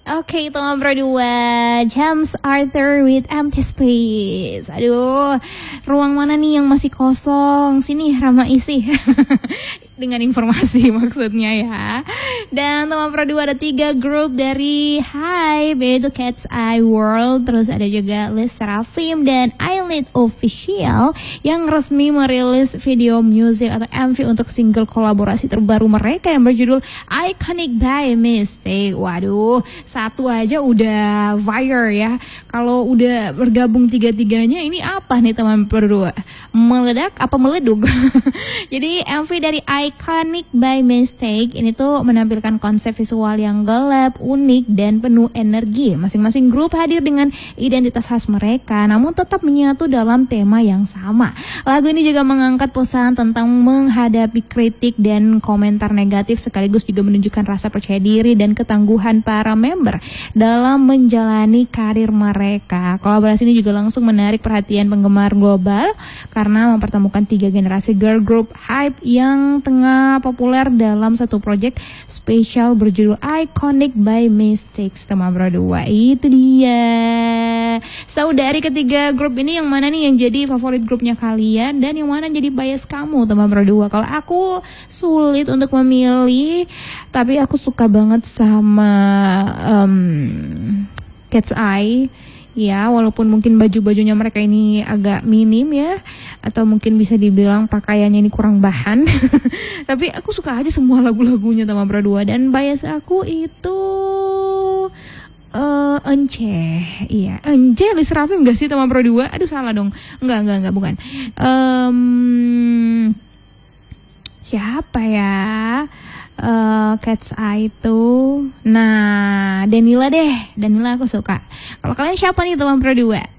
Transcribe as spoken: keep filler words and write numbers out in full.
Oke, itu ngobrol dua James Arthur with Empty Space. Aduh, ruang mana nih yang masih kosong? Sini Rama isi. Dengan informasi maksudnya ya. Dan teman pro dua ada tiga grup dari Hype, yaitu Cat's Eye World, terus ada juga Les Seraphim dan Eyelid Official yang resmi merilis video music atau M V untuk single kolaborasi terbaru mereka yang berjudul Iconic by Mistake. Waduh, satu aja udah fire ya. Kalau udah bergabung tiga-tiganya ini apa nih teman pro dua? Meledak apa meleduk? Jadi M V dari Iconic by Mistake ini tuh menampilkan konsep visual yang gelap, unik, dan penuh energi. Masing-masing grup hadir dengan identitas khas mereka, namun tetap menyatu dalam tema yang sama. Lagu ini juga mengangkat pesan tentang menghadapi kritik dan komentar negatif, sekaligus juga menunjukkan rasa percaya diri dan ketangguhan para member dalam menjalani karir mereka. Kolaborasi ini juga langsung menarik perhatian penggemar global karena mempertemukan tiga generasi girl group Hype yang tengah populer dalam satu project spesial berjudul Iconic by Mistakes. Teman berdua itu dia. So dari ketiga grup ini yang mana nih yang jadi favorit grupnya kalian dan yang mana jadi bias kamu teman berdua? Kalau aku sulit untuk memilih, tapi aku suka banget sama um, Cat's Eye. Ya, walaupun mungkin baju-bajunya mereka ini agak minim ya, atau mungkin bisa dibilang pakaiannya ini kurang bahan. Tapi aku suka aja semua lagu-lagunya teman berdua. Dan bias aku itu uh, Ence. Iya, Ence Les Seraphim gak sih teman berdua? Aduh salah dong. Enggak, enggak, enggak, bukan. Um, siapa ya? Uh, Cat's Eye itu, nah Danila deh, Danila aku suka. Kalau kalian siapa nih teman pro dua?